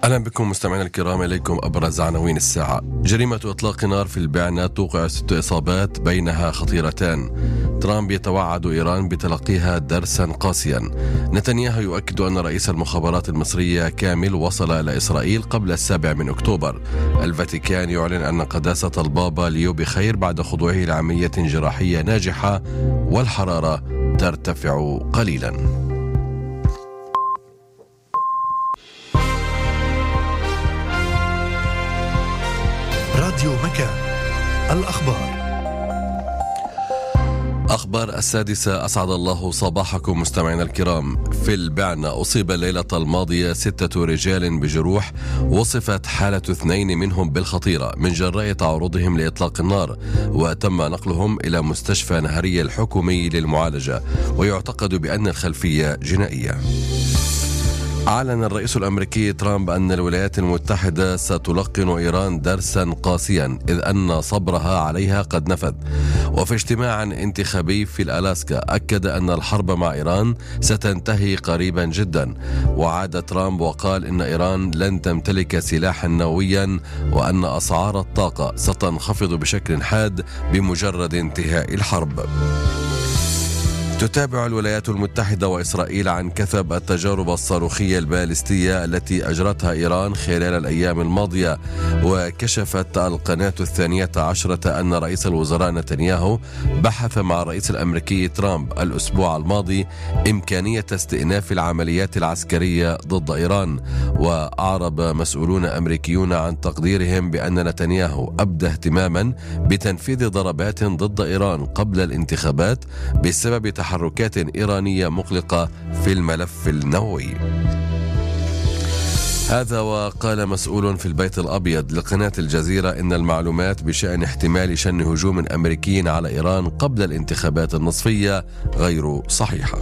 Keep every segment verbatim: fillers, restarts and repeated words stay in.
أهلا بكم مستمعينا الكرام. إليكم أبرز عناوين الساعة. جريمة إطلاق نار في البعنة توقع ست إصابات بينها خطيرتان. ترامب يتوعد إيران بتلقيها درسا قاسيا. نتنياهو يؤكد أن رئيس المخابرات المصرية كامل وصل إلى إسرائيل قبل السابع من أكتوبر. الفاتيكان يعلن أن قداسة البابا ليو بخير بعد خضوعه لعملية جراحية ناجحة، والحرارة ترتفع قليلا. راديو مكان، الأخبار. أخبار السادسة، أسعد الله صباحكم مستمعينا الكرام. في البعنة أصيب الليلة الماضية ستة رجال بجروح وصفت حالة اثنين منهم بالخطيرة من جراء تعرضهم لإطلاق النار، وتم نقلهم إلى مستشفى نهرية الحكومي للمعالجة، ويعتقد بأن الخلفية جنائية. أعلن الرئيس الأمريكي ترامب أن الولايات المتحدة ستلقن إيران درسا قاسيا، إذ أن صبرها عليها قد نفذ. وفي اجتماع انتخابي في الألاسكا أكد أن الحرب مع إيران ستنتهي قريبا جدا، وعاد ترامب وقال إن إيران لن تمتلك سلاحا نوويا، وأن أسعار الطاقة ستنخفض بشكل حاد بمجرد انتهاء الحرب. تتابع الولايات المتحدة وإسرائيل عن كثب التجارب الصاروخية البالستية التي أجرتها إيران خلال الأيام الماضية. وكشفت القناة الثانية عشرة أن رئيس الوزراء نتنياهو بحث مع الرئيس الأمريكي ترامب الأسبوع الماضي إمكانية استئناف العمليات العسكرية ضد إيران. وأعرب مسؤولون أمريكيون عن تقديرهم بأن نتنياهو أبدى اهتماما بتنفيذ ضربات ضد إيران قبل الانتخابات بسبب تحركات إيرانية مقلقة في الملف النووي. هذا وقال مسؤول في البيت الأبيض لقناة الجزيرة إن المعلومات بشأن احتمال شن هجوم أمريكي على إيران قبل الانتخابات النصفية غير صحيحة.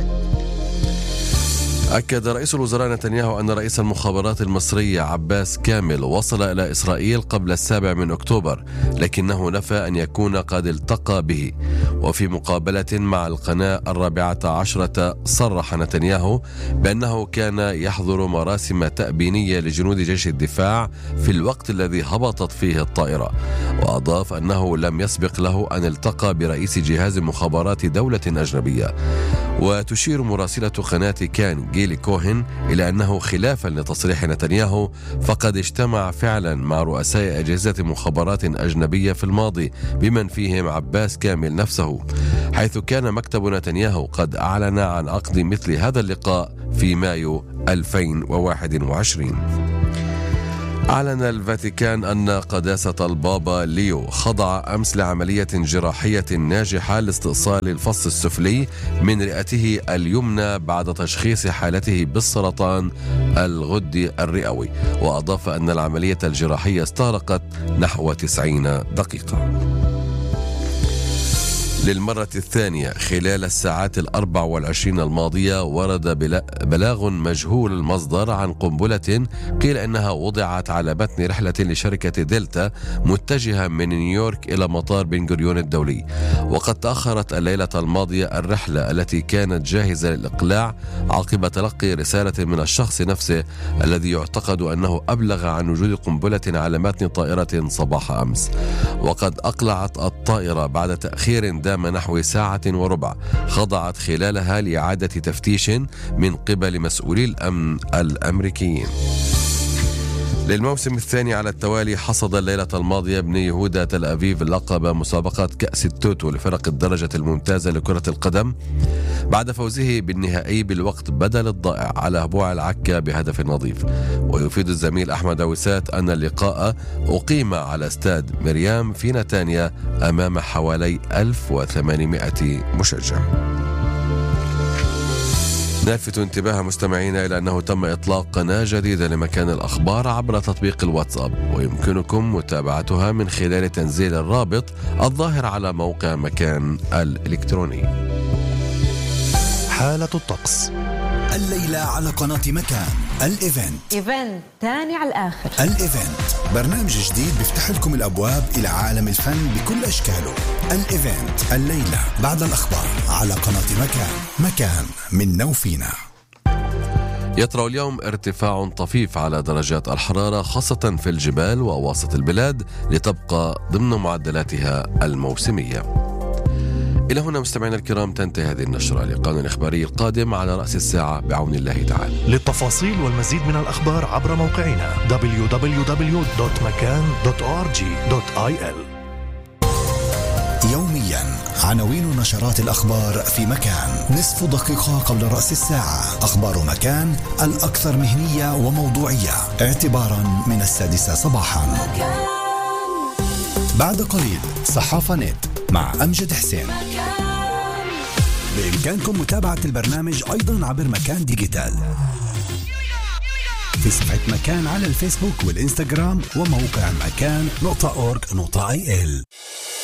أكد رئيس الوزراء نتنياهو أن رئيس المخابرات المصرية عباس كامل وصل إلى إسرائيل قبل السابع من أكتوبر، لكنه نفى أن يكون قد التقى به. وفي مقابلة مع القناة الرابعة عشرة صرح نتنياهو بأنه كان يحضر مراسم تأبينية لجنود جيش الدفاع في الوقت الذي هبطت فيه الطائرة. وأضاف أنه لم يسبق له أن التقى برئيس جهاز مخابرات دولة أجنبية. وتشير مراسلة قناة كان جيلي كوهن إلى أنه خلافا لتصريح نتنياهو فقد اجتمع فعلا مع رؤساء أجهزة مخابرات أجنبية في الماضي، بمن فيهم عباس كامل نفسه، حيث كان مكتب نتنياهو قد أعلن عن عقد مثل هذا اللقاء في مايو ألفين وواحد وعشرين. أعلن الفاتيكان أن قداسة البابا ليو خضع أمس لعملية جراحية ناجحة لاستئصال الفص السفلي من رئته اليمنى بعد تشخيص حالته بالسرطان الغدي الرئوي. وأضاف أن العملية الجراحية استغرقت نحو تسعين دقيقة. للمرة الثانية خلال الساعات الأربع والعشرين الماضية ورد بلاغ مجهول المصدر عن قنبلة قيل أنها وضعت على متن رحلة لشركة دلتا متجهة من نيويورك إلى مطار بن غوريون الدولي. وقد تأخرت الليلة الماضية الرحلة التي كانت جاهزة للإقلاع عقب تلقي رسالة من الشخص نفسه الذي يعتقد أنه أبلغ عن وجود قنبلة على متن طائرة صباح أمس. وقد أقلعت الطائرة بعد تأخير دام نحو ساعة وربع خضعت خلالها لإعادة تفتيش من قبل مسؤولي الأمن الأمريكيين. للموسم الثاني على التوالي حصد الليلة الماضية ابن يهودا تل أبيب لقب مسابقة كأس التوتو لفرق الدرجة الممتازة لكرة القدم بعد فوزه بالنهائي بالوقت بدل الضائع على هبوع العكا بهدف نظيف. ويفيد الزميل أحمد وسات أن اللقاء أقيم على استاد مريم في نتانيا أمام حوالي ألف وثمانمائة مشجع. نلفت انتباه مستمعينا إلى أنه تم إطلاق قناة جديدة لمكان الأخبار عبر تطبيق الواتساب، ويمكنكم متابعتها من خلال تنزيل الرابط الظاهر على موقع مكان الإلكتروني. حالة الطقس الليلة على قناة مكان. الإيفنت إيفنت تاني على الآخر. الإيفنت برنامج جديد بيفتح لكم الأبواب إلى عالم الفن بكل أشكاله. الإيفنت الليلة بعد الأخبار على قناة مكان. مكان منا وفينا. يطرأ اليوم ارتفاع طفيف على درجات الحرارة خاصة في الجبال وأواسط البلاد لتبقى ضمن معدلاتها الموسمية. إلى هنا مستمعينا الكرام تنتهي هذه النشرة. لقاءنا الإخباري القادم على رأس الساعة بعون الله تعالى. للتفاصيل والمزيد من الأخبار عبر موقعنا دبليو دبليو دبليو دوت مكان دوت أو آر جي دوت آي إل. يوميا عناوين نشرات الأخبار في مكان، نصف دقيقة قبل رأس الساعة. أخبار مكان الأكثر مهنية وموضوعية اعتبارا من السادسة صباحا. بعد قليل صحافة نت مع أمجد حسين. بإمكانكم متابعة البرنامج أيضا عبر مكان ديجيتال في صفحة مكان على الفيسبوك والإنستغرام وموقع مكان نقطة أورج نقطة آي إل.